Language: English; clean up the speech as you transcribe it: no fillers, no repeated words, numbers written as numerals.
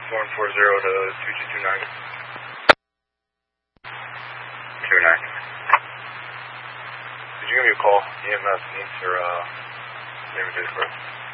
140 to 2229. 29. Did you give me a call? EMS needs your name and date of birth.